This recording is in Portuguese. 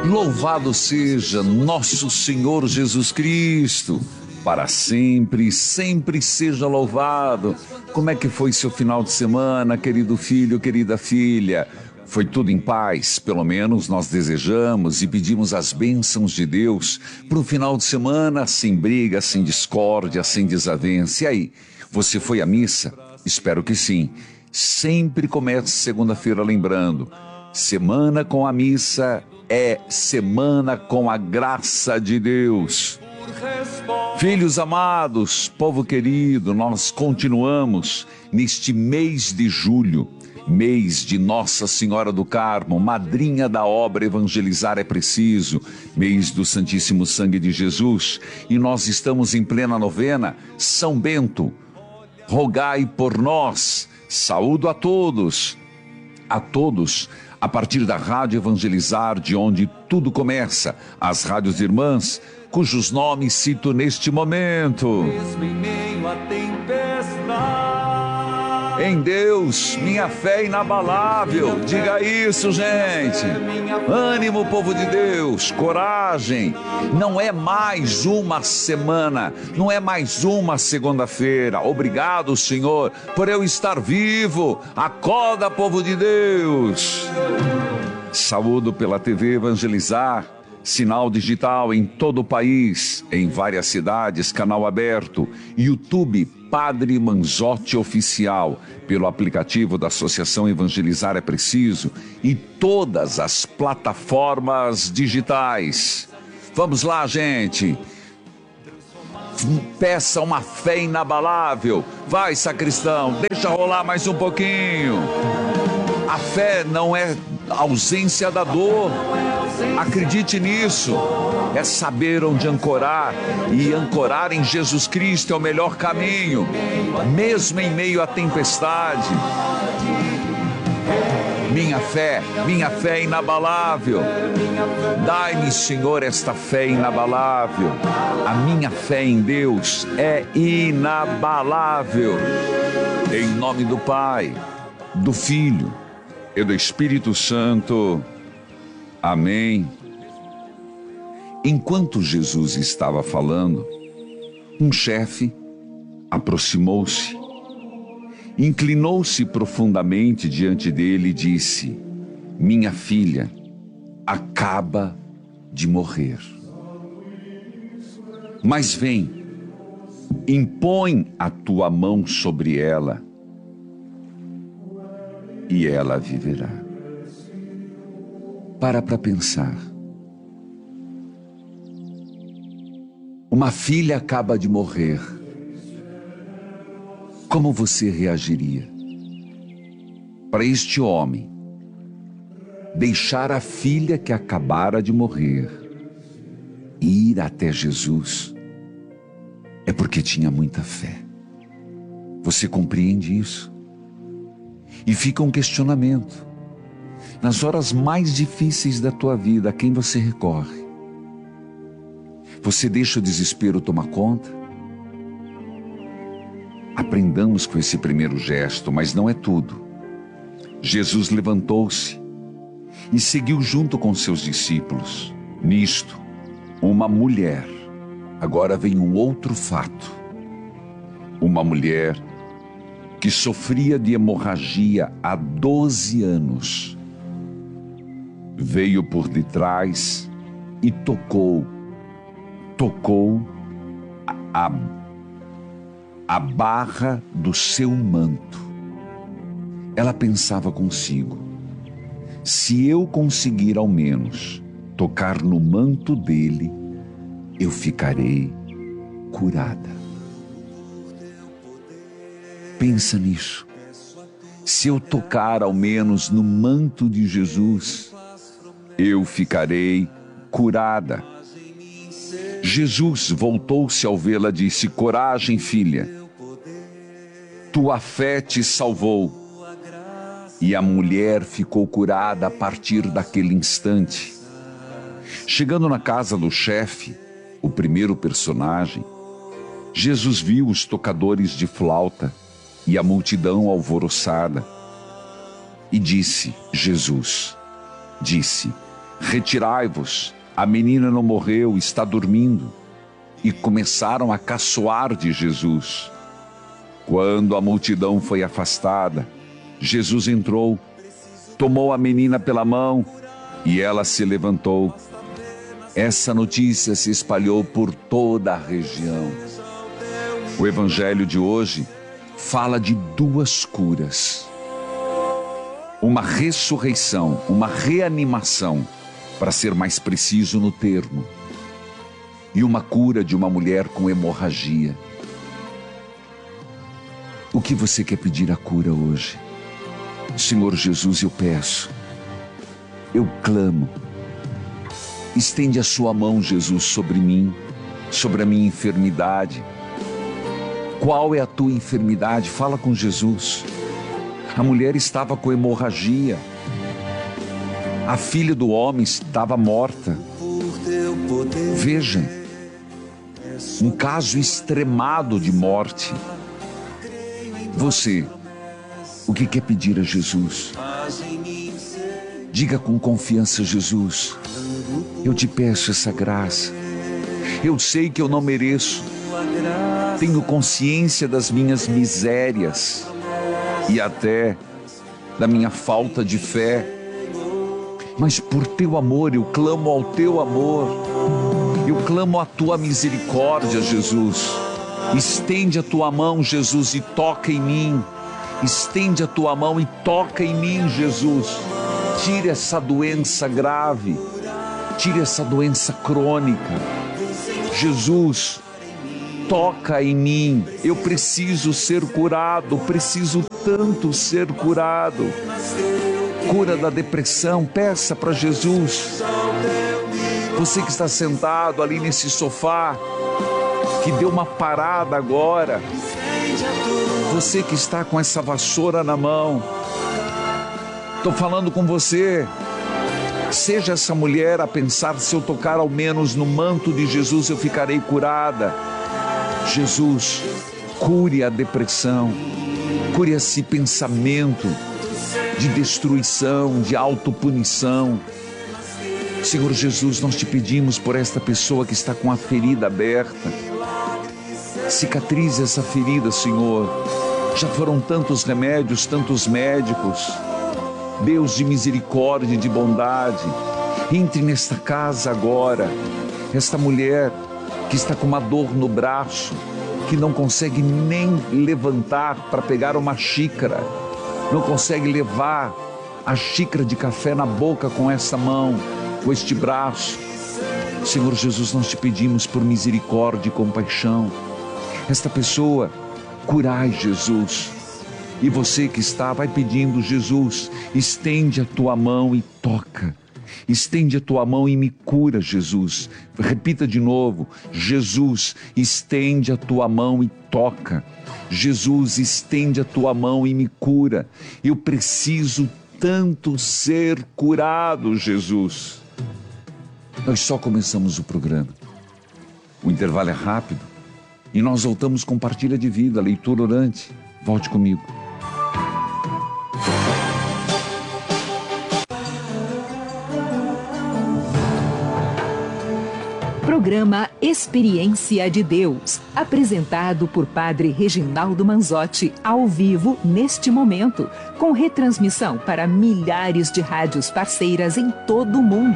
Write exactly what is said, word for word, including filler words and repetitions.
Louvado seja nosso Senhor Jesus Cristo, para sempre, sempre seja louvado. Como é que foi seu final de semana, querido filho, querida filha? Foi tudo em paz? Pelo menos nós desejamos e pedimos as bênçãos de Deus para um final de semana sem briga, sem discórdia, sem desavença. E aí, você foi à missa? Espero que sim. Sempre comece segunda-feira lembrando, semana com a missa é semana com a graça de Deus. Filhos amados, povo querido, nós continuamos neste mês de julho, mês de Nossa Senhora do Carmo, madrinha da obra Evangelizar é Preciso, mês do Santíssimo Sangue de Jesus, e nós estamos em plena novena. São Bento, rogai por nós. Saúdo a todos, a todos, a partir da Rádio Evangelizar, de onde tudo começa, as rádios irmãs, cujos nomes cito neste momento. Mesmo em meio à tempestade, Em Deus, minha fé inabalável. Diga isso, gente. Ânimo, povo de Deus, coragem. Não é mais uma semana, não é mais uma segunda-feira. Obrigado, Senhor, por eu estar vivo. Acorda, povo de Deus. Saúdo pela T V Evangelizar, sinal digital em todo o país, em várias cidades, canal aberto, YouTube Padre Manzotti Oficial, pelo aplicativo da Associação Evangelizar é Preciso e todas as plataformas digitais. Vamos lá, gente. Peça uma fé inabalável. Vai, sacristão, deixa rolar mais um pouquinho. A fé não é ausência da dor. Acredite nisso. É saber onde ancorar, e ancorar em Jesus Cristo é o melhor caminho, mesmo em meio à tempestade. Minha fé, minha fé é inabalável. Dai-me, Senhor, esta fé inabalável. A minha fé em Deus é inabalável. Em nome do Pai, do Filho e do Espírito Santo. Amém. Enquanto Jesus estava falando, um chefe aproximou-se, inclinou-se profundamente diante dele e disse: minha filha acaba de morrer. Mas vem, impõe a tua mão sobre ela e ela viverá. Para para pensar. Uma filha acaba de morrer. Como você reagiria? Para este homem, deixar a filha que acabara de morrer e ir até Jesus é porque tinha muita fé. Você compreende isso? E fica um questionamento. Nas horas mais difíceis da tua vida, a quem você recorre? Você deixa o desespero tomar conta? Aprendamos com esse primeiro gesto, mas não é tudo. Jesus levantou-se e seguiu junto com seus discípulos. Nisto, uma mulher, agora vem um outro fato. Uma mulher que sofria de hemorragia há doze anos, veio por detrás e tocou, tocou a, a barra do seu manto. Ela pensava consigo: se eu conseguir ao menos tocar no manto dele, eu ficarei curada. Pensa nisso. Se eu tocar ao menos no manto de Jesus, eu ficarei curada. Jesus voltou-se ao vê-la e disse: coragem, filha, tua fé te salvou. E a mulher ficou curada a partir daquele instante. Chegando na casa do chefe, o primeiro personagem, Jesus viu os tocadores de flauta e a multidão alvoroçada. E disse, Jesus, disse, Retirai-vos, a menina não morreu, está dormindo. E começaram a caçoar de Jesus. Quando a multidão foi afastada, Jesus entrou, tomou a menina pela mão e ela se levantou. Essa notícia se espalhou por toda a região. O evangelho de hoje fala de duas curas. Uma ressurreição, uma reanimação, para ser mais preciso no termo. E uma cura de uma mulher com hemorragia. O que você quer pedir a cura hoje? Senhor Jesus, eu peço, eu clamo. Estende a sua mão, Jesus, sobre mim, sobre a minha enfermidade. Qual é a tua enfermidade? Fala com Jesus. A mulher estava com hemorragia. A filha do homem estava morta. Veja, um caso extremado de morte. Você, o que quer pedir a Jesus? Diga com confiança: Jesus, eu te peço essa graça. Eu sei que eu não mereço. Tenho consciência das minhas misérias e até da minha falta de fé. Mas por teu amor, eu clamo ao teu amor. Eu clamo à tua misericórdia, Jesus. Estende a tua mão, Jesus, e toca em mim. Estende a tua mão e toca em mim, Jesus. Tire essa doença grave. Tire essa doença crônica. Jesus, toca em mim. Eu preciso ser curado. Preciso tanto ser curado. Cura da depressão. Peça para Jesus. Você que está sentado ali nesse sofá, que deu uma parada agora. Você que está com essa vassoura na mão. Estou falando com você. Seja essa mulher a pensar: se eu tocar ao menos no manto de Jesus, eu ficarei curada. Jesus, cure a depressão. Cure esse pensamento de destruição, de autopunição. Senhor Jesus, nós te pedimos por esta pessoa que está com a ferida aberta. Cicatrize essa ferida, Senhor. Já foram tantos remédios, tantos médicos. Deus de misericórdia e de bondade, entre nesta casa agora. Esta mulher que está com uma dor no braço, que não consegue nem levantar para pegar uma xícara, não consegue levar a xícara de café na boca com esta mão, com este braço. Senhor Jesus, nós te pedimos por misericórdia e compaixão. Esta pessoa, curai, Jesus. E você que está, vai pedindo: Jesus, estende a tua mão e toca. Estende a tua mão e me cura, Jesus. Repita de novo: Jesus, estende a tua mão e toca. Jesus, estende a tua mão e me cura. Eu preciso tanto ser curado, Jesus. Nós só começamos o programa. O intervalo é rápido e nós voltamos com partilha de vida, leitura orante. Volte comigo. Programa Experiência de Deus, apresentado por Padre Reginaldo Manzotti, ao vivo neste momento, com retransmissão para milhares de rádios parceiras em todo o mundo.